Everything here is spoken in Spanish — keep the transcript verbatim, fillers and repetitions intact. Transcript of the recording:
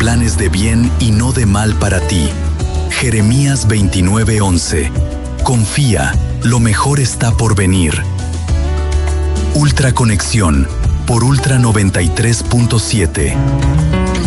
planes de bien y no de mal para ti. Jeremías veintinueve once. Confía, lo mejor está por venir. Ultra Conexión por Ultra noventa y tres punto siete.